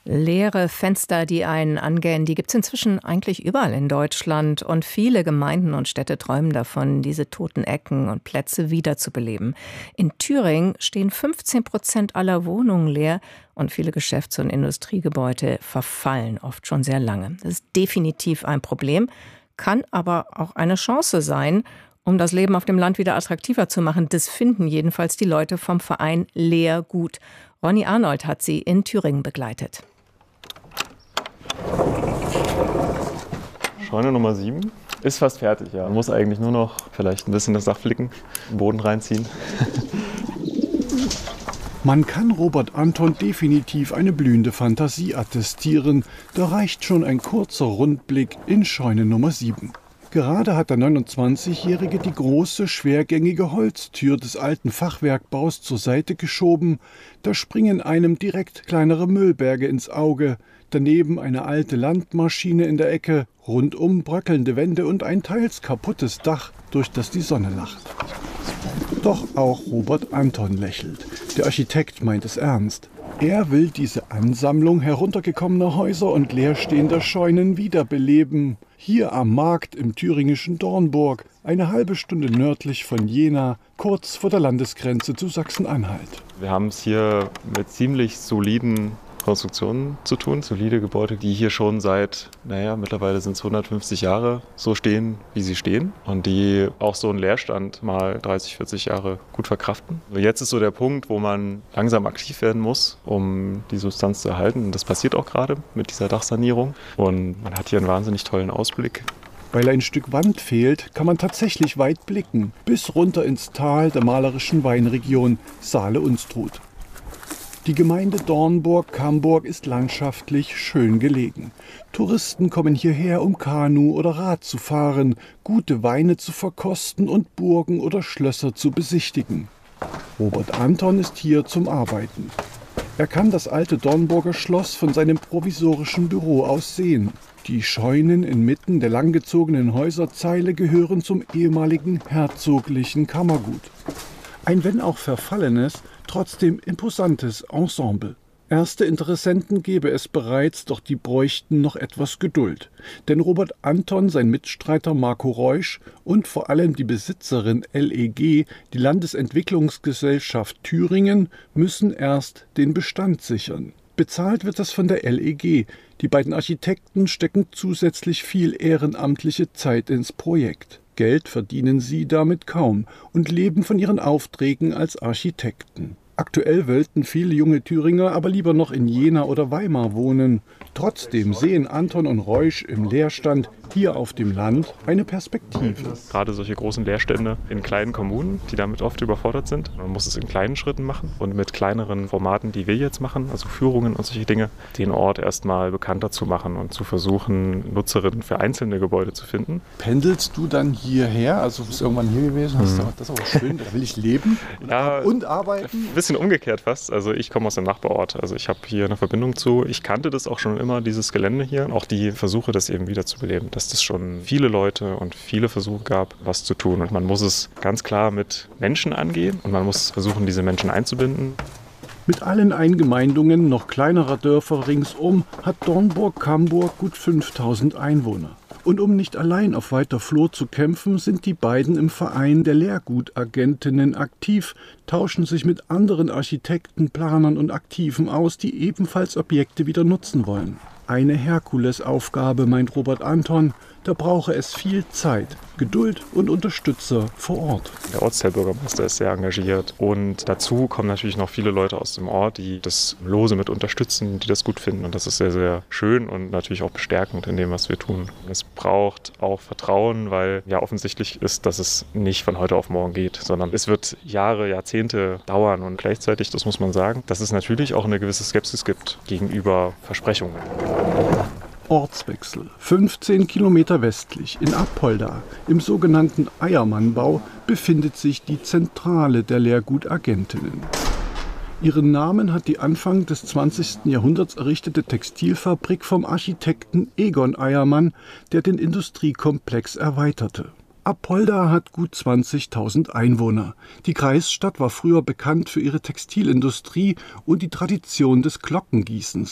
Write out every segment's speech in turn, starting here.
Leere Fenster, die einen angähnen, die gibt es inzwischen eigentlich überall in Deutschland. Und viele Gemeinden und Städte träumen davon, diese toten Ecken und Plätze wiederzubeleben. In Thüringen stehen 15% aller Wohnungen leer und viele Geschäfts- und Industriegebäude verfallen oft schon sehr lange. Das ist definitiv ein Problem, kann aber auch eine Chance sein, um das Leben auf dem Land wieder attraktiver zu machen. Das finden jedenfalls die Leute vom Verein Leergut. Ronny Arnold hat sie in Thüringen begleitet. Scheune Nummer 7 ist fast fertig, ja. Man muss eigentlich nur noch vielleicht ein bisschen das Dach flicken, den Boden reinziehen. Man kann Robert Anton definitiv eine blühende Fantasie attestieren. Da reicht schon ein kurzer Rundblick in Scheune Nummer 7. Gerade hat der 29-Jährige die große, schwergängige Holztür des alten Fachwerkbaus zur Seite geschoben. Da springen einem direkt kleinere Müllberge ins Auge. Daneben eine alte Landmaschine in der Ecke, rundum bröckelnde Wände und ein teils kaputtes Dach, durch das die Sonne lacht. Doch auch Robert Anton lächelt. Der Architekt meint es ernst. Er will diese Ansammlung heruntergekommener Häuser und leerstehender Scheunen wiederbeleben. Hier am Markt im thüringischen Dornburg, eine halbe Stunde nördlich von Jena, kurz vor der Landesgrenze zu Sachsen-Anhalt. Wir haben es hier mit ziemlich soliden Konstruktionen zu tun, solide Gebäude, die hier schon seit, mittlerweile sind es 150 Jahre so stehen, wie sie stehen und die auch so einen Leerstand mal 30, 40 Jahre gut verkraften. Jetzt ist so der Punkt, wo man langsam aktiv werden muss, um die Substanz zu erhalten. Und das passiert auch gerade mit dieser Dachsanierung und man hat hier einen wahnsinnig tollen Ausblick. Weil ein Stück Wand fehlt, kann man tatsächlich weit blicken, bis runter ins Tal der malerischen Weinregion Saale-Unstrut. Die Gemeinde Dornburg-Camburg ist landschaftlich schön gelegen. Touristen kommen hierher, um Kanu oder Rad zu fahren, gute Weine zu verkosten und Burgen oder Schlösser zu besichtigen. Robert Anton ist hier zum Arbeiten. Er kann das alte Dornburger Schloss von seinem provisorischen Büro aus sehen. Die Scheunen inmitten der langgezogenen Häuserzeile gehören zum ehemaligen herzoglichen Kammergut. Ein wenn auch verfallenes, trotzdem imposantes Ensemble. Erste Interessenten gäbe es bereits, doch die bräuchten noch etwas Geduld. Denn Robert Anton, sein Mitstreiter Marco Reusch und vor allem die Besitzerin LEG, die Landesentwicklungsgesellschaft Thüringen, müssen erst den Bestand sichern. Bezahlt wird das von der LEG. Die beiden Architekten stecken zusätzlich viel ehrenamtliche Zeit ins Projekt. Geld verdienen sie damit kaum und leben von ihren Aufträgen als Architekten. Aktuell wollten viele junge Thüringer aber lieber noch in Jena oder Weimar wohnen. Trotzdem sehen Anton und Reusch im Leerstand hier auf dem Land eine Perspektive. Gerade solche großen Leerstände in kleinen Kommunen, die damit oft überfordert sind. Man muss es in kleinen Schritten machen und mit kleineren Formaten, die wir jetzt machen, also Führungen und solche Dinge, den Ort erstmal bekannter zu machen und zu versuchen, Nutzerinnen für einzelne Gebäude zu finden. Pendelst du dann hierher? Also du bist irgendwann hier gewesen, hast gesagt, das ist aber schön, da will ich leben und arbeiten? Ein bisschen umgekehrt fast. Also ich komme aus dem Nachbarort, also ich habe hier eine Verbindung zu. Ich kannte das auch schon immer, dieses Gelände hier, auch die Versuche, das eben wieder zu beleben, dass es schon viele Leute und viele Versuche gab, was zu tun. Und man muss es ganz klar mit Menschen angehen und man muss versuchen, diese Menschen einzubinden. Mit allen Eingemeindungen noch kleinerer Dörfer ringsum hat Dornburg-Camburg gut 5000 Einwohner. Und um nicht allein auf weiter Flur zu kämpfen, sind die beiden im Verein der Leergutagentinnen aktiv, tauschen sich mit anderen Architekten, Planern und Aktiven aus, die ebenfalls Objekte wieder nutzen wollen. Eine Herkulesaufgabe, meint Robert Anton. Da brauche es viel Zeit, Geduld und Unterstützer vor Ort. Der Ortsteilbürgermeister ist sehr engagiert und dazu kommen natürlich noch viele Leute aus dem Ort, die das lose mit unterstützen, die das gut finden und das ist sehr, sehr schön und natürlich auch bestärkend in dem, was wir tun. Es braucht auch Vertrauen, weil ja offensichtlich ist, dass es nicht von heute auf morgen geht, sondern es wird Jahre, Jahrzehnte dauern und gleichzeitig, das muss man sagen, dass es natürlich auch eine gewisse Skepsis gibt gegenüber Versprechungen. Ortswechsel. 15 Kilometer westlich in Apolda, im sogenannten Eiermannbau, befindet sich die Zentrale der Leergutagentinnen. Ihren Namen hat die Anfang des 20. Jahrhunderts errichtete Textilfabrik vom Architekten Egon Eiermann, der den Industriekomplex erweiterte. Apolda hat gut 20.000 Einwohner. Die Kreisstadt war früher bekannt für ihre Textilindustrie und die Tradition des Glockengießens.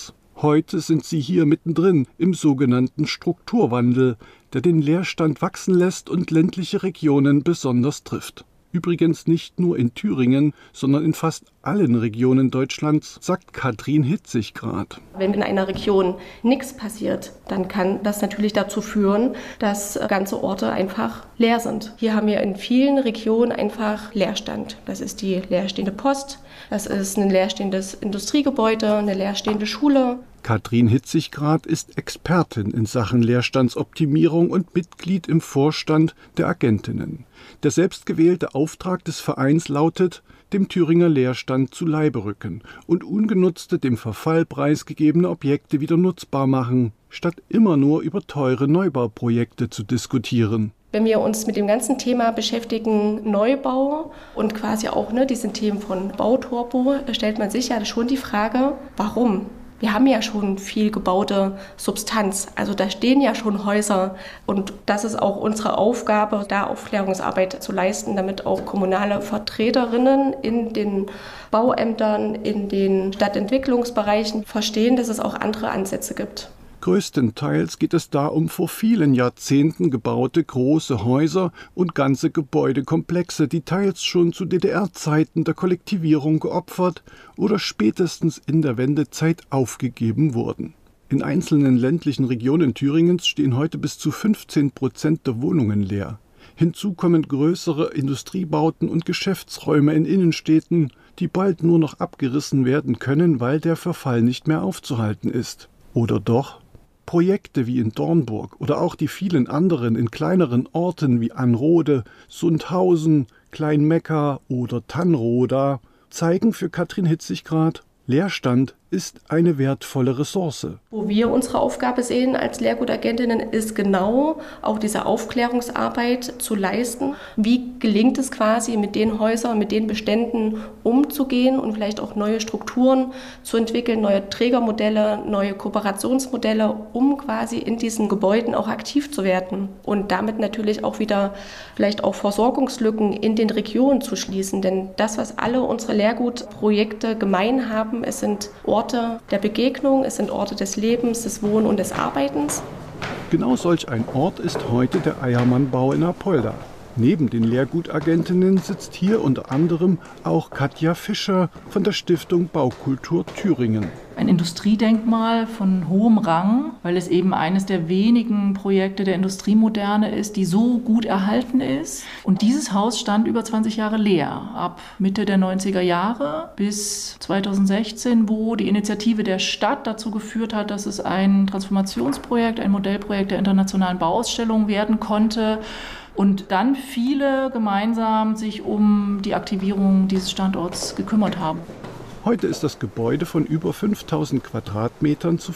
Heute sind sie hier mittendrin im sogenannten Strukturwandel, der den Leerstand wachsen lässt und ländliche Regionen besonders trifft. Übrigens nicht nur in Thüringen, sondern in fast allen Regionen Deutschlands, sagt Katrin Hitzigrad. Wenn in einer Region nichts passiert, dann kann das natürlich dazu führen, dass ganze Orte einfach leer sind. Hier haben wir in vielen Regionen einfach Leerstand. Das ist die leerstehende Post, das ist ein leerstehendes Industriegebäude, eine leerstehende Schule. Katrin Hitzigrad ist Expertin in Sachen Leerstandsoptimierung und Mitglied im Vorstand der Agentinnen. Der selbstgewählte Auftrag des Vereins lautet, dem Thüringer Leerstand zu Leibe rücken und ungenutzte, dem Verfall preisgegebene Objekte wieder nutzbar machen, statt immer nur über teure Neubauprojekte zu diskutieren. Wenn wir uns mit dem ganzen Thema beschäftigen, Neubau und quasi auch diesen Themen von Bauturbo, stellt man sich ja schon die Frage, warum? Wir haben ja schon viel gebaute Substanz, also da stehen ja schon Häuser und das ist auch unsere Aufgabe, da Aufklärungsarbeit zu leisten, damit auch kommunale Vertreterinnen in den Bauämtern, in den Stadtentwicklungsbereichen verstehen, dass es auch andere Ansätze gibt. Größtenteils geht es da um vor vielen Jahrzehnten gebaute große Häuser und ganze Gebäudekomplexe, die teils schon zu DDR-Zeiten der Kollektivierung geopfert oder spätestens in der Wendezeit aufgegeben wurden. In einzelnen ländlichen Regionen Thüringens stehen heute bis zu 15% der Wohnungen leer. Hinzu kommen größere Industriebauten und Geschäftsräume in Innenstädten, die bald nur noch abgerissen werden können, weil der Verfall nicht mehr aufzuhalten ist. Oder doch? Projekte wie in Dornburg oder auch die vielen anderen in kleineren Orten wie Anrode, Sundhausen, Kleinmekka oder Tannroda zeigen für Katrin Hitzigrad, Leerstand ist eine wertvolle Ressource. Wo wir unsere Aufgabe sehen als Leergutagentinnen, ist genau auch diese Aufklärungsarbeit zu leisten. Wie gelingt es quasi, mit den Häusern, mit den Beständen umzugehen und vielleicht auch neue Strukturen zu entwickeln, neue Trägermodelle, neue Kooperationsmodelle, um quasi in diesen Gebäuden auch aktiv zu werden und damit natürlich auch wieder vielleicht auch Versorgungslücken in den Regionen zu schließen. Denn das, was alle unsere Leergutprojekte gemein haben, es sind Orte der Begegnung, es sind Orte des Lebens, des Wohnen und des Arbeitens. Genau solch ein Ort ist heute der Eiermann-Bau in Apolda. Neben den Leergutagentinnen sitzt hier unter anderem auch Katja Fischer von der Stiftung Baukultur Thüringen. Ein Industriedenkmal von hohem Rang, weil es eben eines der wenigen Projekte der Industriemoderne ist, die so gut erhalten ist. Und dieses Haus stand über 20 Jahre leer, ab Mitte der 90er Jahre bis 2016, wo die Initiative der Stadt dazu geführt hat, dass es ein Transformationsprojekt, ein Modellprojekt der internationalen Bauausstellung werden konnte. Und dann viele gemeinsam sich um die Aktivierung dieses Standorts gekümmert haben. Heute ist das Gebäude von über 5000 Quadratmetern zu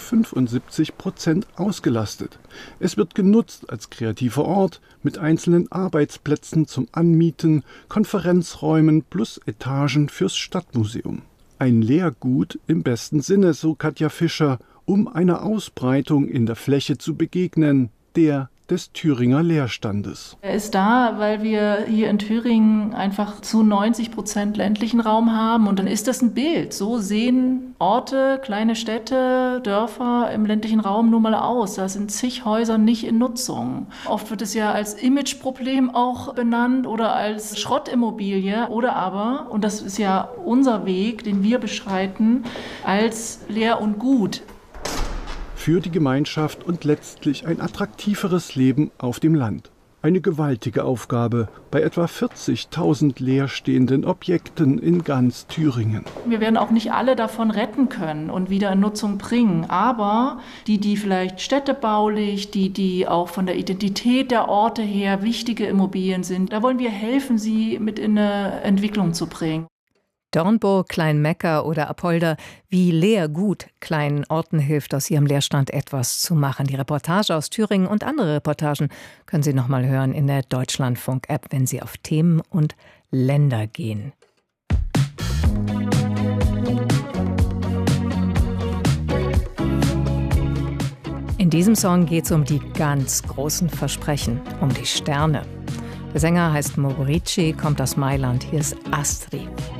75% ausgelastet. Es wird genutzt als kreativer Ort mit einzelnen Arbeitsplätzen zum Anmieten, Konferenzräumen plus Etagen fürs Stadtmuseum. Ein Leergut im besten Sinne, so Katja Fischer, um einer Ausbreitung in der Fläche zu begegnen, der des Thüringer Leerstandes. Er ist da, weil wir hier in Thüringen einfach zu 90% ländlichen Raum haben und dann ist das ein Bild. So sehen Orte, kleine Städte, Dörfer im ländlichen Raum nun mal aus. Da sind zig Häuser nicht in Nutzung. Oft wird es ja als Imageproblem auch benannt oder als Schrottimmobilie oder aber, und das ist ja unser Weg, den wir beschreiten, als leer und gut. Für die Gemeinschaft und letztlich ein attraktiveres Leben auf dem Land. Eine gewaltige Aufgabe bei etwa 40.000 leerstehenden Objekten in ganz Thüringen. Wir werden auch nicht alle davon retten können und wieder in Nutzung bringen, aber die vielleicht städtebaulich, die auch von der Identität der Orte her wichtige Immobilien sind, da wollen wir helfen, sie mit in eine Entwicklung zu bringen. Dornburg, Kleinmekka oder Apolda, wie Leergut kleinen Orten hilft, aus ihrem Leerstand etwas zu machen. Die Reportage aus Thüringen und andere Reportagen können Sie noch mal hören in der Deutschlandfunk-App, wenn Sie auf Themen und Länder gehen. In diesem Song geht es um die ganz großen Versprechen, um die Sterne. Der Sänger heißt Morici, kommt aus Mailand. Hier ist Astrid.